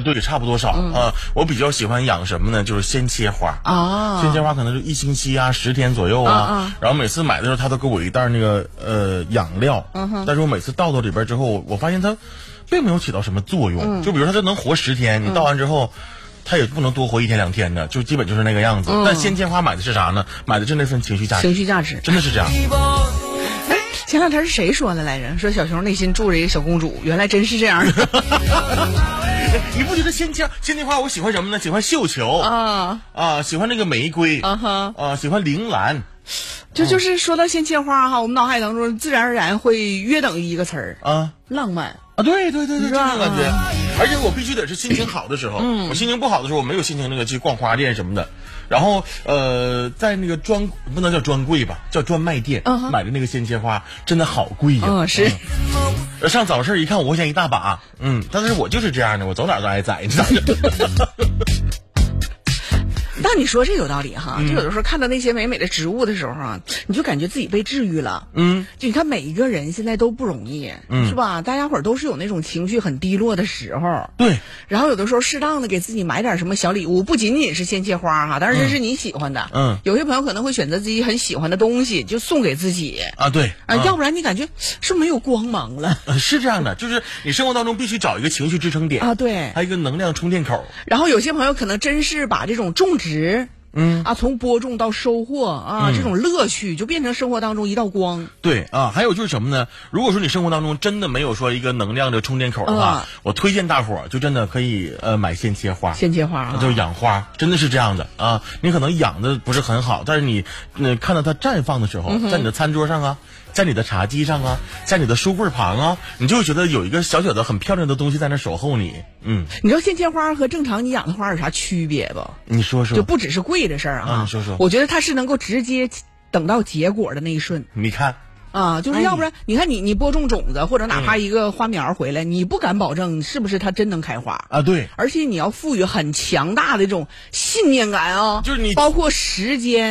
对，差不多少啊。我比较喜欢养什么呢？就是鲜切花啊，鲜切花可能是1星期啊，10天左右啊。然后每次买的时候，他都给我一袋那个养料，但是我每次倒里边之后，我发现它并没有起到什么作用。就比如说它能活10天，你倒完之后。它也不能多活1天2天的，就基本就是那个样子。但鲜切花买的是啥呢？买的是那份情绪价值。 情绪价值真的是这样。 前两天是谁说的来着？说小熊内心住着一个小公主，原来真是这样的。 你不觉得鲜切花我喜欢什么呢？喜欢绣球喜欢那个玫瑰喜欢铃兰。 就是说到鲜切花哈，我们脑海当中自然而然会约等于一个词儿浪漫。 对，这种感觉。而且我必须得是心情好的时候，我心情不好的时候，我没有心情那个去逛花店什么的。然后在那个不能叫专柜吧，叫专卖店买的那个鲜切花，真的好贵呀。 是。 上早市一看，我块钱一大把。但是我就是这样的，我走哪都挨宰，你知道吗？ 但你说这有道理哈，就有的时候看到那些美美的植物的时候啊，你就感觉自己被治愈了。就你看每一个人现在都不容易，是吧？大家伙儿都是有那种情绪很低落的时候。对。然后有的时候适当的给自己买点什么小礼物，不仅仅是鲜切花哈，当然这是你喜欢的。有些朋友可能会选择自己很喜欢的东西，就送给自己对要不然你感觉是不是没有光芒了？ 是这样的，就是你生活当中必须找一个情绪支撑点对， 还有一个能量充电口。 然后有些朋友可能真是把这种种植从播种到收获这种乐趣就变成生活当中一道光。对还有就是什么呢？如果说你生活当中真的没有说一个能量的充电口的话，我推荐大伙儿就真的可以买鲜切花。鲜切花就是养花，真的是这样的你可能养的不是很好，但是你看到它绽放的时候，在你的餐桌上在你的茶几上在你的书柜旁你就会觉得有一个小小的很漂亮的东西在那守候你。 你知道鲜切花和正常你养的花有啥区别不？ 你说说。 就不只是贵的事儿你说说。 我觉得它是能够直接等到结果的那一瞬。 你看就是要不然你看你播种种子或者哪怕一个花苗回来，你不敢保证是不是它真能开花对。 而且你要赋予很强大的这种信念感就是你包括时间。